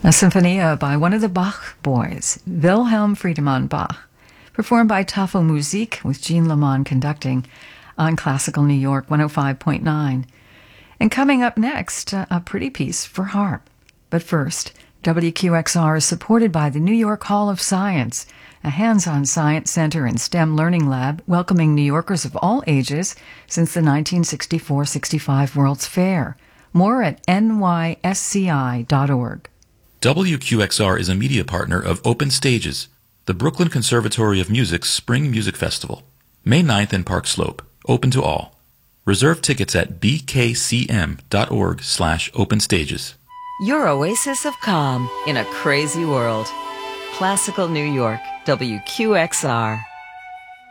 A Sinfonia by one of the Bach boys, Wilhelm Friedemann Bach, performed by Tafel Musik with Jean Lamont conducting on Classical New York 105.9. And coming up next, a pretty piece for harp. But first, WQXR is supported by the New York Hall of Science, a hands-on science center and STEM learning lab welcoming New Yorkers of all ages since the 1964-65 World's Fair. More at nysci.org. WQXR is a media partner of Open Stages, the Brooklyn Conservatory of Music's Spring Music Festival. May 9th in Park Slope, open to all. Reserve tickets at bkcm.org/openstages. Your oasis of calm in a crazy world. Classical New York, WQXR.